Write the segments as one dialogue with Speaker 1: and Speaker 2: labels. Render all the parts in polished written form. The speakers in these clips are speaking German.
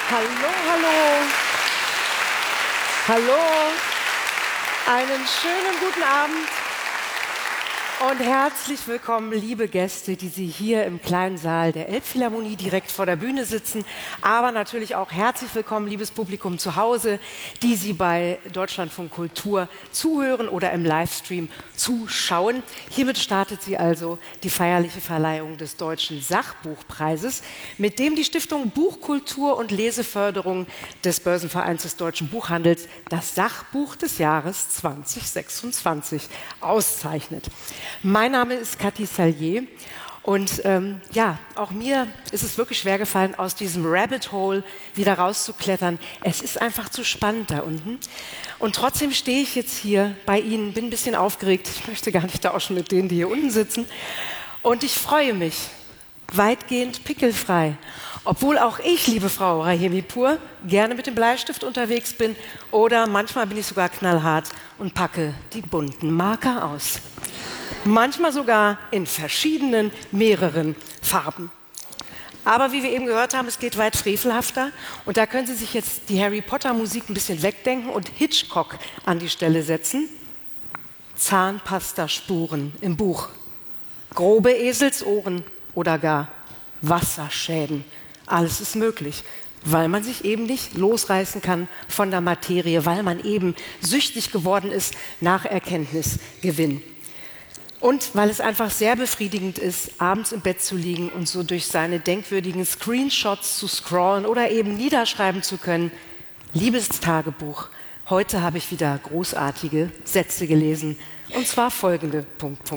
Speaker 1: Hallo, hallo. Hallo. Einen schönen guten Abend und herzlich willkommen, liebe Gäste, die Sie hier im kleinen Saal der Elbphilharmonie direkt vor der Bühne sitzen, aber natürlich auch herzlich willkommen, liebes Publikum zu Hause, die Sie bei Deutschlandfunk Kultur zuhören oder im Livestream zuschauen. Hiermit startet sie also die feierliche Verleihung des Deutschen Sachbuchpreises, mit dem die Stiftung Buchkultur und Leseförderung des Börsenvereins des Deutschen Buchhandels das Sachbuch des Jahres 2026 auszeichnet. Mein Name ist Kathi Sallier und auch mir ist es wirklich schwer gefallen, aus diesem Rabbit Hole wieder rauszuklettern. Es ist einfach zu spannend da unten. Und trotzdem stehe ich jetzt hier bei Ihnen, bin ein bisschen aufgeregt. Ich möchte gar nicht tauschen mit denen, die hier unten sitzen. Und ich freue mich, weitgehend pickelfrei. Obwohl auch ich, liebe Frau Rahimipur, gerne mit dem Bleistift unterwegs bin oder manchmal bin ich sogar knallhart und packe die bunten Marker aus. Manchmal sogar in verschiedenen, mehreren Farben. Aber wie wir eben gehört haben, es geht weit frevelhafter. Und da können Sie sich jetzt die Harry Potter Musik ein bisschen wegdenken und Hitchcock an die Stelle setzen. Zahnpastaspuren im Buch, grobe Eselsohren oder gar Wasserschäden. Alles ist möglich, weil man sich eben nicht losreißen kann von der Materie, weil man eben süchtig geworden ist nach Erkenntnisgewinn. Und weil es einfach sehr befriedigend ist, abends im Bett zu liegen und so durch seine denkwürdigen Screenshots zu scrollen oder eben niederschreiben zu können. Liebes Tagebuch, heute habe ich wieder großartige Sätze gelesen. Und zwar folgende, ...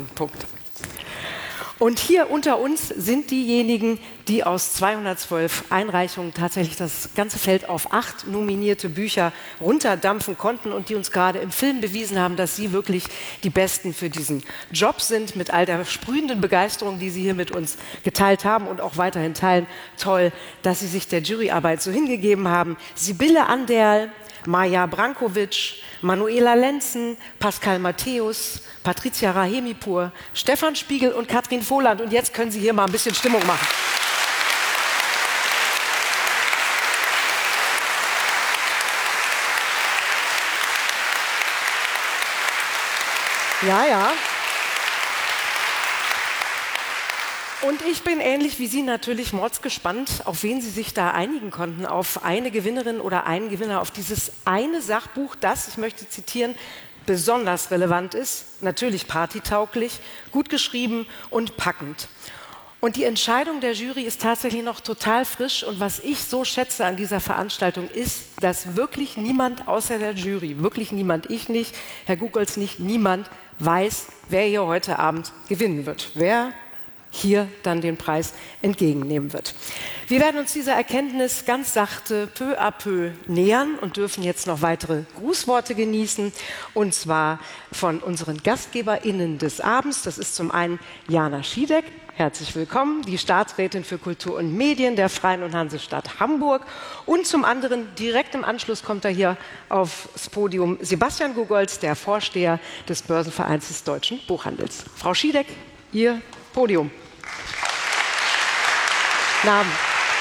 Speaker 1: Und hier unter uns sind diejenigen, die aus 212 Einreichungen tatsächlich das ganze Feld auf 8 nominierte Bücher runterdampfen konnten und die uns gerade im Film bewiesen haben, dass sie wirklich die Besten für diesen Job sind, mit all der sprühenden Begeisterung, die sie hier mit uns geteilt haben und auch weiterhin teilen. Toll, dass sie sich der Juryarbeit so hingegeben haben. Sibylle Anderl, Maja Brankovic, Manuela Lenzen, Pascal Matthäus, Patricia Rahimipur, Stefan Spiegel und Katrin Voland. Und jetzt können Sie hier mal ein bisschen Stimmung machen. Ja, ja. Und ich bin ähnlich wie Sie natürlich mordsgespannt, auf wen Sie sich da einigen konnten, auf eine Gewinnerin oder einen Gewinner, auf dieses eine Sachbuch, das, ich möchte zitieren, besonders relevant ist, natürlich partytauglich, gut geschrieben und packend. Und die Entscheidung der Jury ist tatsächlich noch total frisch. Und was ich so schätze an dieser Veranstaltung ist, dass wirklich niemand außer der Jury, wirklich niemand, ich nicht, Herr Gugolz nicht, niemand weiß, wer hier heute Abend gewinnen wird. Wer hier dann den Preis entgegennehmen wird. Wir werden uns dieser Erkenntnis ganz sachte peu à peu nähern und dürfen jetzt noch weitere Grußworte genießen, und zwar von unseren GastgeberInnen des Abends. Das ist zum einen Jana Schiedek, herzlich willkommen, die Staatsrätin für Kultur und Medien der Freien und Hansestadt Hamburg, und zum anderen, direkt im Anschluss kommt er hier aufs Podium, Sebastian Gugolz, der Vorsteher des Börsenvereins des Deutschen Buchhandels. Frau Schiedek, Ihr Podium. Namen.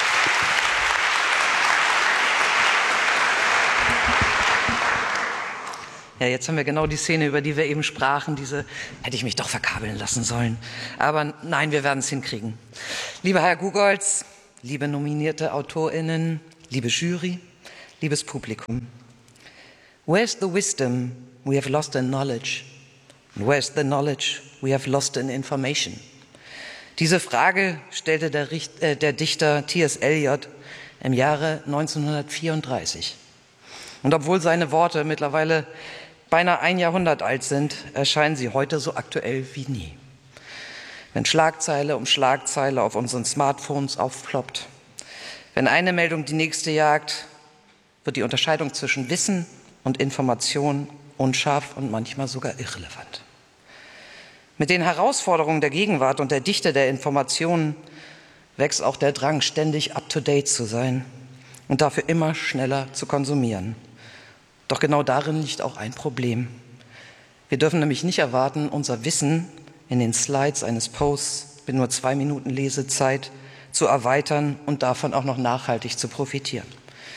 Speaker 2: Ja, jetzt haben wir genau die Szene, über die wir eben sprachen. Diese hätte ich mich doch verkabeln lassen sollen. Aber nein, wir werden es hinkriegen. Lieber Herr Gugolz, liebe nominierte AutorInnen, liebe Jury, liebes Publikum. Where's the wisdom we have lost in knowledge? And where's the knowledge we have lost in information? Diese Frage stellte der Dichter T.S. Eliot im Jahre 1934. Und obwohl seine Worte mittlerweile beinahe ein Jahrhundert alt sind, erscheinen sie heute so aktuell wie nie. Wenn Schlagzeile um Schlagzeile auf unseren Smartphones aufploppt, wenn eine Meldung die nächste jagt, wird die Unterscheidung zwischen Wissen und Information unscharf und manchmal sogar irrelevant. Mit den Herausforderungen der Gegenwart und der Dichte der Informationen wächst auch der Drang, ständig up-to-date zu sein und dafür immer schneller zu konsumieren. Doch genau darin liegt auch ein Problem. Wir dürfen nämlich nicht erwarten, unser Wissen in den Slides eines Posts mit nur 2 Minuten Lesezeit zu erweitern und davon auch noch nachhaltig zu profitieren.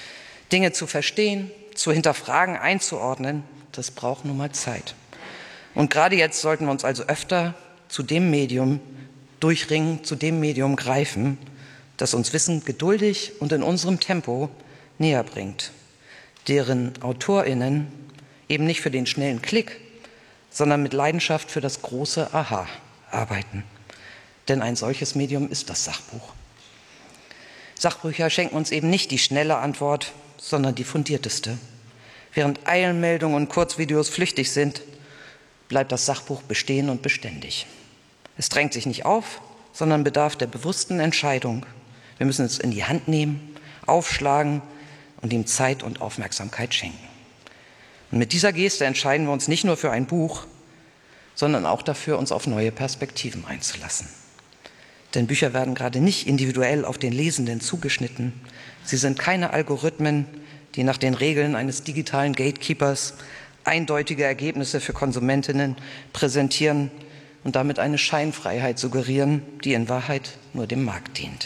Speaker 2: Dinge zu verstehen, zu hinterfragen, einzuordnen, das braucht nun mal Zeit. Und gerade jetzt sollten wir uns also öfter zu dem Medium durchringen, zu dem Medium greifen, das uns Wissen geduldig und in unserem Tempo näher bringt, deren AutorInnen eben nicht für den schnellen Klick, sondern mit Leidenschaft für das große Aha arbeiten. Denn ein solches Medium ist das Sachbuch. Sachbücher schenken uns eben nicht die schnelle Antwort, sondern die fundierteste. Während Eilmeldungen und Kurzvideos flüchtig sind, bleibt das Sachbuch bestehen und beständig. Es drängt sich nicht auf, sondern bedarf der bewussten Entscheidung. Wir müssen es in die Hand nehmen, aufschlagen und ihm Zeit und Aufmerksamkeit schenken. Und mit dieser Geste entscheiden wir uns nicht nur für ein Buch, sondern auch dafür, uns auf neue Perspektiven einzulassen. Denn Bücher werden gerade nicht individuell auf den Lesenden zugeschnitten. Sie sind keine Algorithmen, die nach den Regeln eines digitalen Gatekeepers eindeutige Ergebnisse für Konsumentinnen präsentieren und damit eine Scheinfreiheit suggerieren, die in Wahrheit nur dem Markt dient.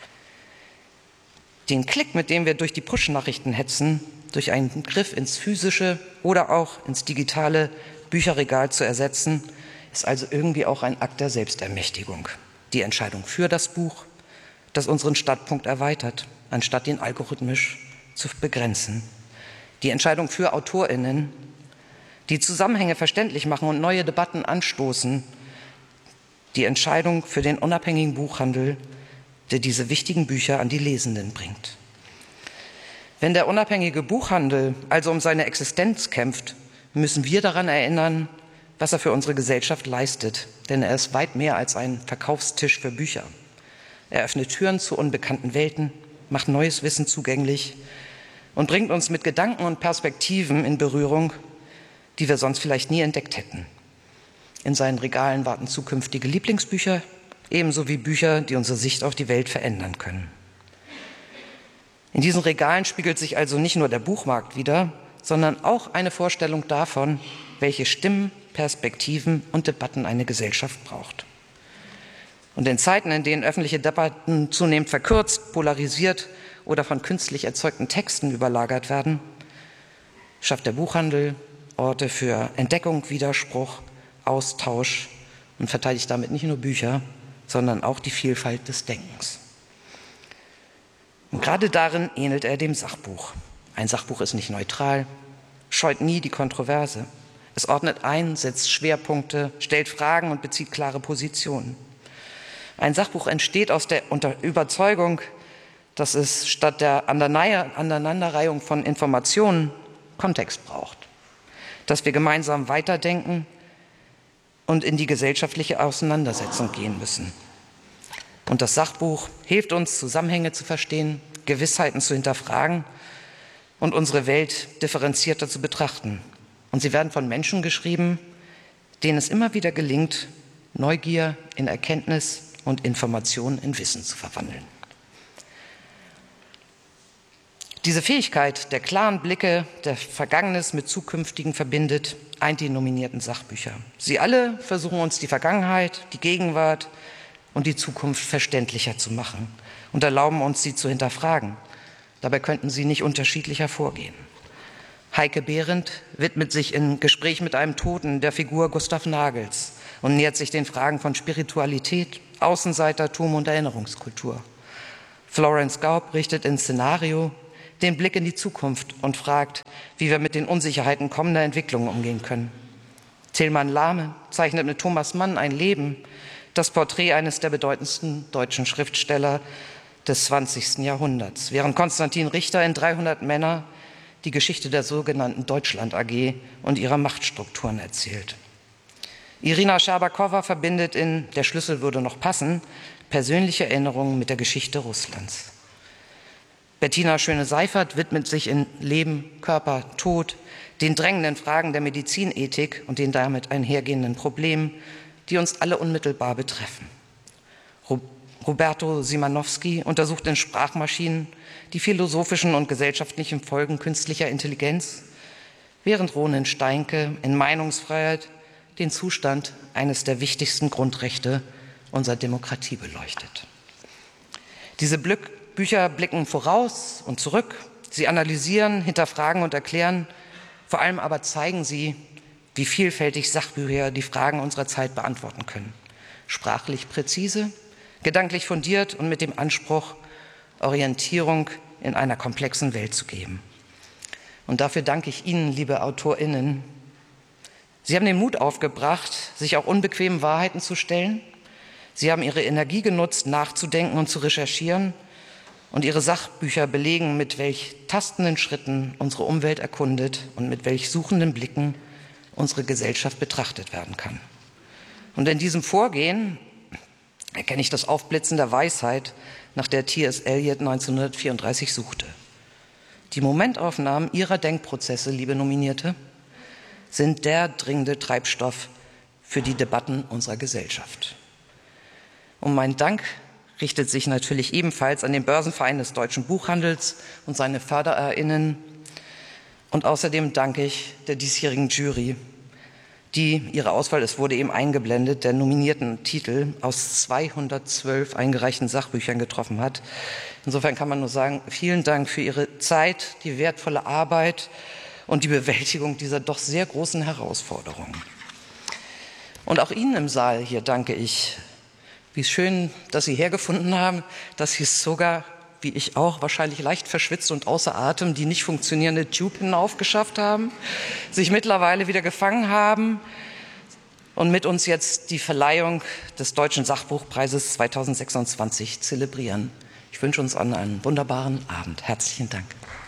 Speaker 2: Den Klick, mit dem wir durch die Push-Nachrichten hetzen, durch einen Griff ins physische oder auch ins digitale Bücherregal zu ersetzen, ist also irgendwie auch ein Akt der Selbstermächtigung. Die Entscheidung für das Buch, das unseren Startpunkt erweitert, anstatt ihn algorithmisch zu begrenzen. Die Entscheidung für AutorInnen, die Zusammenhänge verständlich machen und neue Debatten anstoßen. Die Entscheidung für den unabhängigen Buchhandel, der diese wichtigen Bücher an die Lesenden bringt. Wenn der unabhängige Buchhandel also um seine Existenz kämpft, müssen wir daran erinnern, was er für unsere Gesellschaft leistet. Denn er ist weit mehr als ein Verkaufstisch für Bücher. Er öffnet Türen zu unbekannten Welten, macht neues Wissen zugänglich und bringt uns mit Gedanken und Perspektiven in Berührung, die wir sonst vielleicht nie entdeckt hätten. In seinen Regalen warten zukünftige Lieblingsbücher, ebenso wie Bücher, die unsere Sicht auf die Welt verändern können. In diesen Regalen spiegelt sich also nicht nur der Buchmarkt wider, sondern auch eine Vorstellung davon, welche Stimmen, Perspektiven und Debatten eine Gesellschaft braucht. Und in Zeiten, in denen öffentliche Debatten zunehmend verkürzt, polarisiert oder von künstlich erzeugten Texten überlagert werden, schafft der Buchhandel Orte für Entdeckung, Widerspruch, Austausch und verteidigt damit nicht nur Bücher, sondern auch die Vielfalt des Denkens. Und gerade darin ähnelt er dem Sachbuch. Ein Sachbuch ist nicht neutral, scheut nie die Kontroverse. Es ordnet ein, setzt Schwerpunkte, stellt Fragen und bezieht klare Positionen. Ein Sachbuch entsteht aus der Überzeugung, dass es statt der Aneinanderreihung von Informationen Kontext braucht. Dass wir gemeinsam weiterdenken und in die gesellschaftliche Auseinandersetzung gehen müssen. Und das Sachbuch hilft uns, Zusammenhänge zu verstehen, Gewissheiten zu hinterfragen und unsere Welt differenzierter zu betrachten. Und sie werden von Menschen geschrieben, denen es immer wieder gelingt, Neugier in Erkenntnis und Information in Wissen zu verwandeln. Diese Fähigkeit der klaren Blicke, der Vergangenes mit Zukünftigen verbindet, eint die nominierten Sachbücher. Sie alle versuchen uns die Vergangenheit, die Gegenwart und die Zukunft verständlicher zu machen und erlauben uns, sie zu hinterfragen. Dabei könnten sie nicht unterschiedlicher vorgehen. Heike Behrendt widmet sich in Gespräch mit einem Toten der Figur Gustav Nagels und nähert sich den Fragen von Spiritualität, Außenseitertum und Erinnerungskultur. Florence Gaub richtet in Szenario den Blick in die Zukunft und fragt, wie wir mit den Unsicherheiten kommender Entwicklungen umgehen können. Tilman Lahme zeichnet mit Thomas Mann ein Leben, das Porträt eines der bedeutendsten deutschen Schriftsteller des 20. Jahrhunderts, während Konstantin Richter in 300 Männer die Geschichte der sogenannten Deutschland AG und ihrer Machtstrukturen erzählt. Irina Scherbakowa verbindet in Der Schlüssel würde noch passen persönliche Erinnerungen mit der Geschichte Russlands. Bettina Schöne-Seifert widmet sich in Leben, Körper, Tod den drängenden Fragen der Medizinethik und den damit einhergehenden Problemen, die uns alle unmittelbar betreffen. Roberto Simanowski untersucht in Sprachmaschinen die philosophischen und gesellschaftlichen Folgen künstlicher Intelligenz, während Ronen Steinke in Meinungsfreiheit den Zustand eines der wichtigsten Grundrechte unserer Demokratie beleuchtet. Diese Bücher blicken voraus und zurück, Sie analysieren, hinterfragen und erklären. Vor allem aber zeigen sie, wie vielfältig Sachbücher die Fragen unserer Zeit beantworten können. Sprachlich präzise, gedanklich fundiert und mit dem Anspruch, Orientierung in einer komplexen Welt zu geben. Und dafür danke ich Ihnen, liebe AutorInnen. Sie haben den Mut aufgebracht, sich auch unbequemen Wahrheiten zu stellen. Sie haben Ihre Energie genutzt, nachzudenken und zu recherchieren. Und Ihre Sachbücher belegen, mit welch tastenden Schritten unsere Umwelt erkundet und mit welch suchenden Blicken unsere Gesellschaft betrachtet werden kann. Und in diesem Vorgehen erkenne ich das Aufblitzen der Weisheit, nach der T.S. Eliot 1934 suchte. Die Momentaufnahmen Ihrer Denkprozesse, liebe Nominierte, sind der dringende Treibstoff für die Debatten unserer Gesellschaft. Und mein Dank richtet sich natürlich ebenfalls an den Börsenverein des deutschen Buchhandels und seine FördererInnen. Und außerdem danke ich der diesjährigen Jury, die ihre Auswahl, es wurde eben eingeblendet, der nominierten Titel aus 212 eingereichten Sachbüchern getroffen hat. Insofern kann man nur sagen, vielen Dank für Ihre Zeit, die wertvolle Arbeit und die Bewältigung dieser doch sehr großen Herausforderungen. Und auch Ihnen im Saal hier danke ich. Wie schön, dass Sie hergefunden haben, dass Sie es sogar, wie ich auch, wahrscheinlich leicht verschwitzt und außer Atem, die nicht funktionierende Tube hinaufgeschafft haben, sich mittlerweile wieder gefangen haben und mit uns jetzt die Verleihung des Deutschen Sachbuchpreises 2026 zelebrieren. Ich wünsche uns allen einen wunderbaren Abend. Herzlichen Dank.